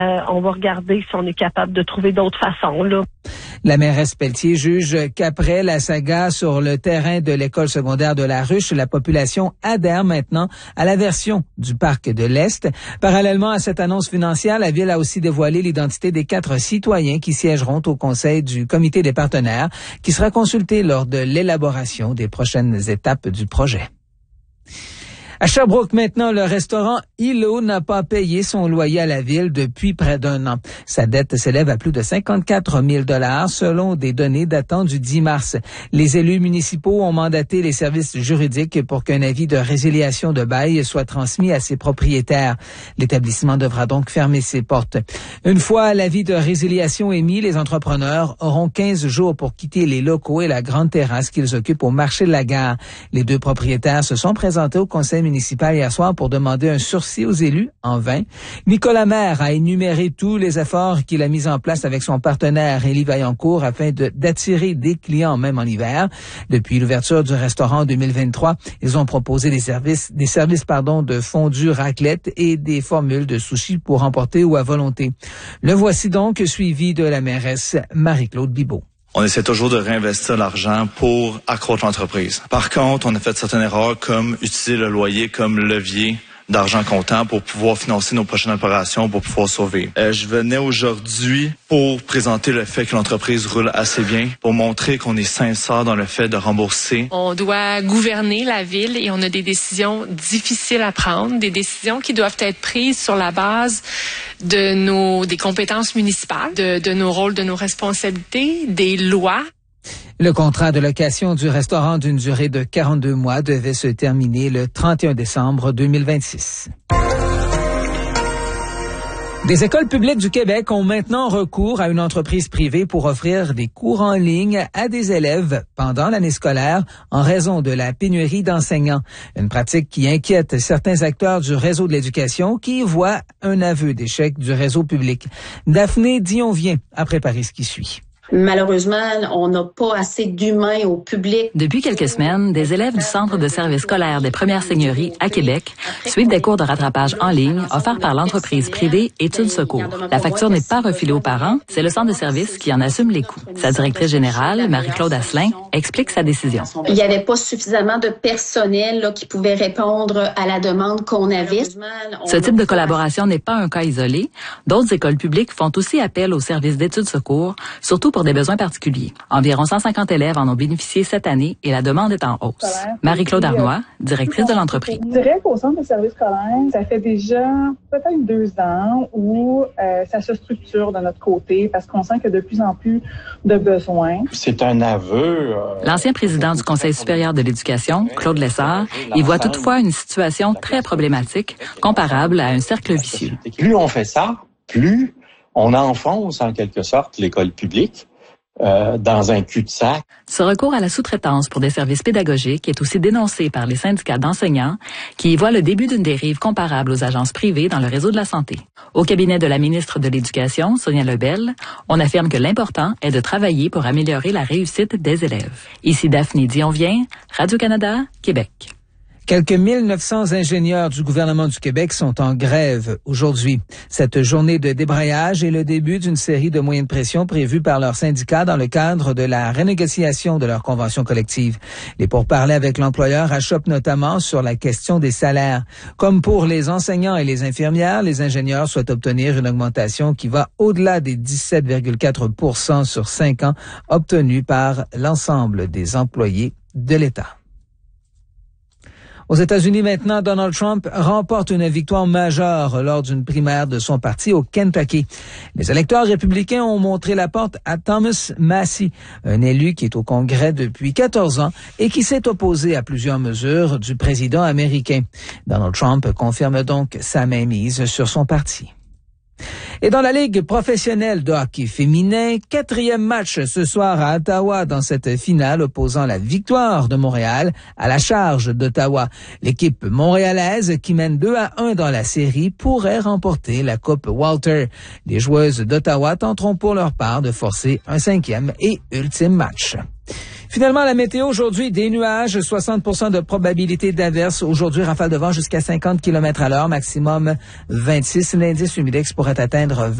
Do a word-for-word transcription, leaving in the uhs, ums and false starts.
Euh, on va regarder si on est capable de trouver d'autres façons, là. La mairesse Pelletier juge qu'après la saga sur le terrain de l'école secondaire de La Ruche, la population adhère maintenant à la version du parc de l'Est. Parallèlement à cette annonce financière, la ville a aussi dévoilé l'identité des quatre citoyens qui siégeront au conseil du comité des partenaires, qui sera consulté lors de l'élaboration des prochaines étapes du projet. À Sherbrooke, maintenant, le restaurant Îlot n'a pas payé son loyer à la ville depuis près d'un an. Sa dette s'élève à plus de cinquante-quatre mille dollars selon des données datant du dix mars. Les élus municipaux ont mandaté les services juridiques pour qu'un avis de résiliation de bail soit transmis à ses propriétaires. L'établissement devra donc fermer ses portes. Une fois l'avis de résiliation émis, les entrepreneurs auront quinze jours pour quitter les locaux et la grande terrasse qu'ils occupent au marché de la gare. Les deux propriétaires se sont présentés au conseil municipal hier soir pour demander un sursis aux élus, en vain. Nicolas Maire a énuméré tous les efforts qu'il a mis en place avec son partenaire Élie Vaillancourt afin de, d'attirer des clients même en hiver. Depuis l'ouverture du restaurant en deux mille vingt-trois, ils ont proposé des services, des services pardon, de fondue raclette et des formules de sushi pour emporter ou à volonté. Le voici donc suivi de la mairesse Marie-Claude Bibeau. On essaie toujours de réinvestir l'argent pour accroître l'entreprise. Par contre, on a fait certaines erreurs comme utiliser le loyer comme levier d'argent comptant pour pouvoir financer nos prochaines opérations, pour pouvoir survivre. Euh, je venais aujourd'hui pour présenter le fait que l'entreprise roule assez bien, pour montrer qu'on est sincère dans le fait de rembourser. On doit gouverner la ville et on a des décisions difficiles à prendre, des décisions qui doivent être prises sur la base de nos des compétences municipales, de, de nos rôles, de nos responsabilités, des lois. Le contrat de location du restaurant d'une durée de quarante-deux mois devait se terminer le trente et un décembre deux mille vingt-six. Des écoles publiques du Québec ont maintenant recours à une entreprise privée pour offrir des cours en ligne à des élèves pendant l'année scolaire en raison de la pénurie d'enseignants. Une pratique qui inquiète certains acteurs du réseau de l'éducation qui voient un aveu d'échec du réseau public. Daphné Dionvien a préparé ce qui suit. Malheureusement, on n'a pas assez d'humains au public. Depuis quelques semaines, des élèves du Centre de services scolaires des Premières Seigneuries à Québec suivent des cours de rattrapage en ligne offerts par l'entreprise privée Études Secours. La facture n'est pas refilée aux parents, c'est le centre de services qui en assume les coûts. Sa directrice générale, Marie-Claude Asselin, explique sa décision. Il n'y avait pas suffisamment de personnel là, qui pouvait répondre à la demande qu'on avait. Ce type de collaboration n'est pas un cas isolé. D'autres écoles publiques font aussi appel aux services d'Études Secours, surtout pour des besoins particuliers. Environ cent cinquante élèves en ont bénéficié cette année et la demande est en hausse. Marie-Claude Arnois, directrice de l'entreprise. Je dirais qu'au centre de services scolaires, ça fait déjà peut-être deux ans où euh, ça se structure de notre côté parce qu'on sent qu'il y a de plus en plus de besoins. C'est un aveu. Euh, L'ancien président du Conseil supérieur de l'éducation, Claude Lessard, y voit toutefois une situation très problématique, comparable à un cercle vicieux. Plus on fait ça, plus on enfonce en quelque sorte l'école publique Euh, dans un cul-de-sac. Ce recours à la sous-traitance pour des services pédagogiques est aussi dénoncé par les syndicats d'enseignants qui y voient le début d'une dérive comparable aux agences privées dans le réseau de la santé. Au cabinet de la ministre de l'Éducation, Sonia Lebel, on affirme que l'important est de travailler pour améliorer la réussite des élèves. Ici Daphné Dionvien, Radio-Canada, Québec. Quelques mille neuf cents ingénieurs du gouvernement du Québec sont en grève aujourd'hui. Cette journée de débrayage est le début d'une série de moyens de pression prévus par leurs syndicats dans le cadre de la renégociation de leur convention collective. Les pourparlers avec l'employeur achoppent notamment sur la question des salaires. Comme pour les enseignants et les infirmières, les ingénieurs souhaitent obtenir une augmentation qui va au-delà des dix-sept virgule quatre pour cent sur cinq ans obtenus par l'ensemble des employés de l'État. Aux États-Unis maintenant, Donald Trump remporte une victoire majeure lors d'une primaire de son parti au Kentucky. Les électeurs républicains ont montré la porte à Thomas Massie, un élu qui est au Congrès depuis quatorze ans et qui s'est opposé à plusieurs mesures du président américain. Donald Trump confirme donc sa mainmise sur son parti. Et dans la Ligue professionnelle de hockey féminin, quatrième match ce soir à Ottawa dans cette finale opposant la victoire de Montréal à la charge d'Ottawa. L'équipe montréalaise qui mène deux à un dans la série pourrait remporter la Coupe Walter. Les joueuses d'Ottawa tenteront pour leur part de forcer un cinquième et ultime match. Finalement, la météo aujourd'hui, des nuages, soixante pour cent de probabilité d'averse. Aujourd'hui, rafale de vent jusqu'à cinquante kilomètres à l'heure, maximum vingt-six. L'indice humidex pourrait atteindre